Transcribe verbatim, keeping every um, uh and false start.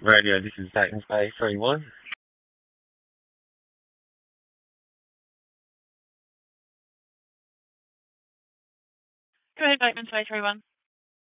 Radio, this is Titans Bay three one. Go ahead, Bateman, say three one.